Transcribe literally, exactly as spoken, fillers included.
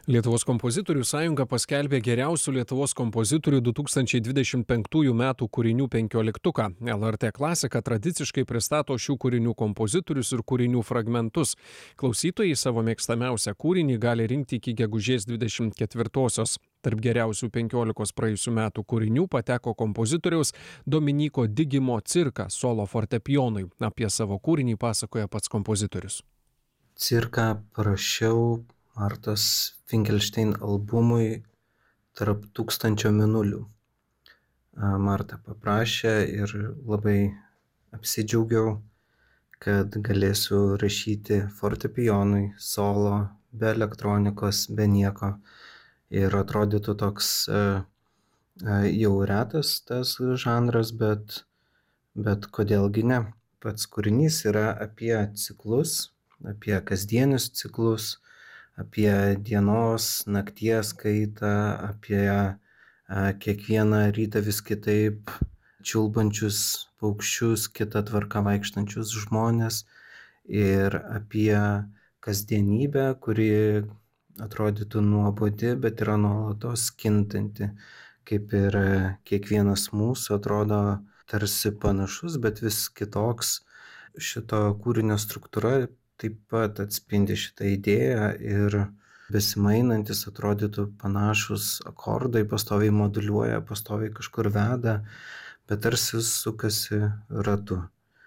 Lietuvos kompozitorių sąjunga paskelbė geriausių Lietuvos kompozitorių du tūkstančiai dvidešimt penktųjų metų kūrinių penkioliktuką. L R T klasika tradiciškai pristato šių kūrinių kompozitorius ir kūrinių fragmentus. Klausytojai savo mėgstamiausią kūrinį gali rinkti iki gegužės dvidešimt ketvirtosios. Tarp geriausių penkiolikos praėjusių metų kūrinių pateko kompozitoriaus Dominyko Digimo Cirka solo fortepijonui. Apie savo kūrinį pasakoja pats kompozitorius. Cirką parašiau Martos Finkelštein albumui Tarp tūkstančio mėnulių. Marta paprašė ir labai apsidžiaugiau, kad galėsiu rašyti fortepijonui, solo, be elektronikos, be nieko. Ir atrodytų toks jau retas tas žanras, bet, bet kodėlgi ne. Pats kūrinys yra apie ciklus, apie kasdienius ciklus, apie dienos, nakties kaitą, apie a, kiekvieną rytą vis kitaip čiulbančius paukščius, kitą tvarką vaikštančius žmonės ir apie kasdienybę, kuri atrodytų nuobodi, bet yra nuolatos kintanti, kaip ir kiekvienas mūsų atrodo tarsi panašus, bet vis kitoks. Šito kūrinio struktūra taip pat atspindi šitą idėją ir besimainantis atrodytų panašus akordai, pastoviai moduliuoja, pastoviai kažkur veda, bet tarsi sukasi ratu.